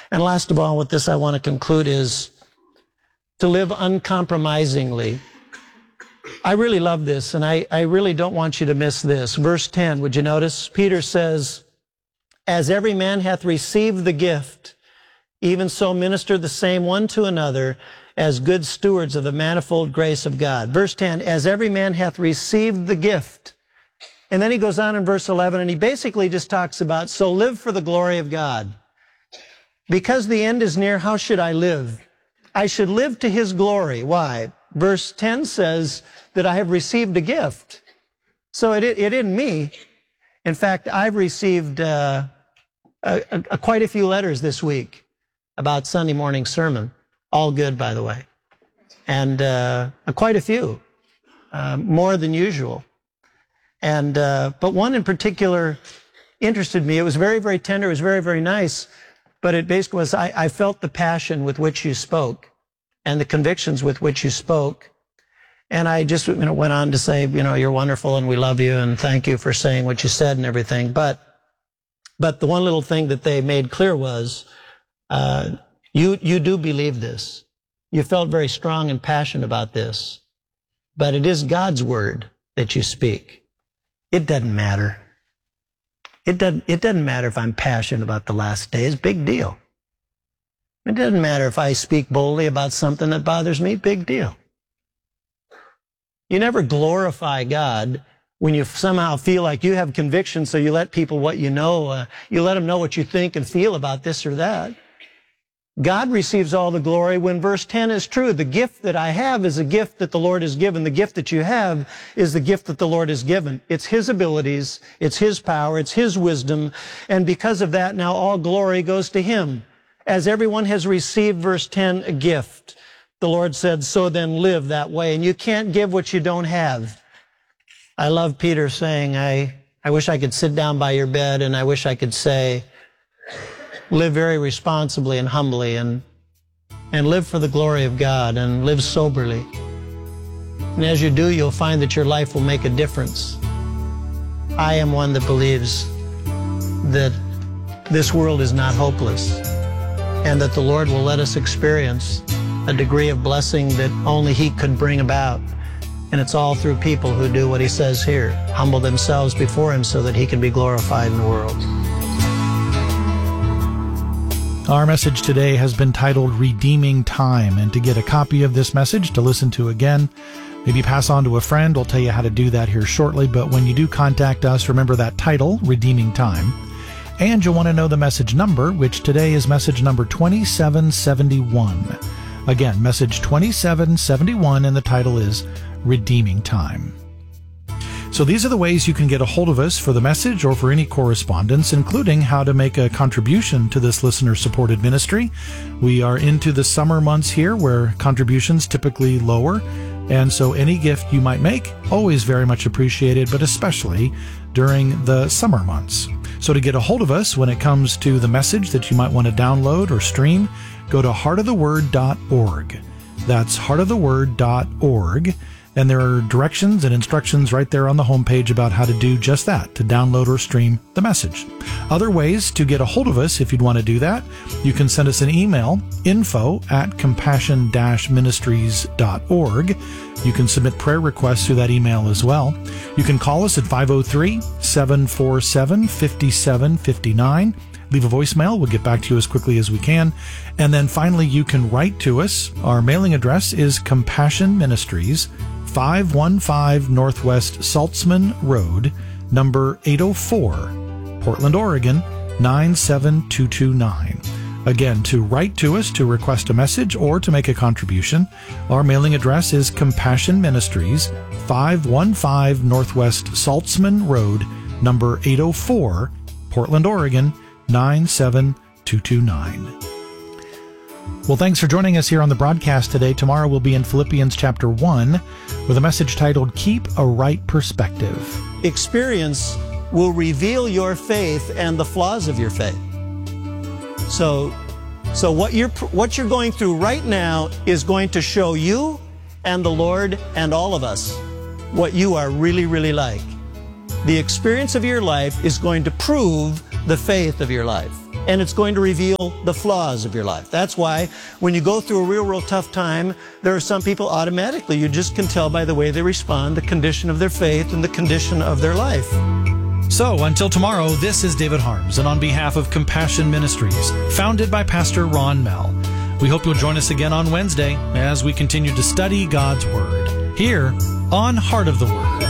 And last of all, with this I want to conclude is to live uncompromisingly. I really love this, and I really don't want you to miss this. Verse 10, would you notice? Peter says, as every man hath received the gift, even so minister the same one to another as good stewards of the manifold grace of God. Verse 10, as every man hath received the gift. And then he goes on in verse 11, and he basically just talks about, so live for the glory of God. Because the end is near, how should I live? I should live to his glory. Why? Verse 10 says that I have received a gift. So it isn't me. In fact, I've received quite a few letters this week about Sunday morning sermon. All good, by the way. And quite a few, more than usual. And but one in particular interested me. It was very, very tender. It was very, very nice. But it basically was, I felt the passion with which you spoke and the convictions with which you spoke. And I just went on to say, you're wonderful and we love you and thank you for saying what you said and everything. But the one little thing that they made clear was, you do believe this. You felt very strong and passionate about this. But it is God's word that you speak. It doesn't matter. It doesn't matter if I'm passionate about the last days. Big deal. It doesn't matter if I speak boldly about something that bothers me. Big deal. You never glorify God when you somehow feel like you have conviction, so you let people what you know, you let them know what you think and feel about this or that. God receives all the glory when verse 10 is true. The gift that I have is a gift that the Lord has given. The gift that you have is the gift that the Lord has given. It's His abilities, it's His power, it's His wisdom, and because of that, now all glory goes to Him. As everyone has received, verse 10, a gift, the Lord said, so then live that way. And you can't give what you don't have. I love Peter saying, I wish I could sit down by your bed, and I wish I could say, live very responsibly and humbly and live for the glory of God and live soberly. And as you do, you'll find that your life will make a difference. I am one that believes that this world is not hopeless and that the Lord will let us experience a degree of blessing that only He could bring about. And it's all through people who do what He says here, humble themselves before Him so that He can be glorified in the world. Our message today has been titled Redeeming Time, and to get a copy of this message to listen to again, maybe pass on to a friend. We'll tell you how to do that here shortly, but when you do contact us, remember that title, Redeeming Time, and you'll want to know the message number, which today is message number 2771. Again, message 2771, and the title is Redeeming Time. So these are the ways you can get a hold of us for the message or for any correspondence, including how to make a contribution to this listener-supported ministry. We are into the summer months here where contributions typically lower, and so any gift you might make, always very much appreciated, but especially during the summer months. So to get a hold of us when it comes to the message that you might want to download or stream, go to heartoftheword.org. That's heartoftheword.org. And there are directions and instructions right there on the homepage about how to do just that, to download or stream the message. Other ways to get a hold of us, if you'd want to do that, you can send us an email, info@compassion-ministries.org. You can submit prayer requests through that email as well. You can call us at 503-747-5759. Leave a voicemail. We'll get back to you as quickly as we can. And then finally, you can write to us. Our mailing address is Compassion Ministries, 515 Northwest Saltzman Road, number 804, Portland, Oregon, 97229. Again, to write to us to request a message or to make a contribution, our mailing address is Compassion Ministries, 515 Northwest Saltzman Road, number 804, Portland, Oregon, 97229. Well, thanks for joining us here on the broadcast today. Tomorrow we'll be in Philippians chapter 1 with a message titled, Keep a Right Perspective. Experience will reveal your faith and the flaws of your faith. So what you're going through right now is going to show you and the Lord and all of us what you are really, really like. The experience of your life is going to prove the faith of your life. and it's going to reveal the flaws of your life. That's why when you go through a real tough time, there are some people automatically, you just can tell by the way they respond, the condition of their faith and the condition of their life. So, until tomorrow, this is David Harms, and on behalf of Compassion Ministries, founded by Pastor Ron Mell, we hope you'll join us again on Wednesday as we continue to study God's Word here on Heart of the Word.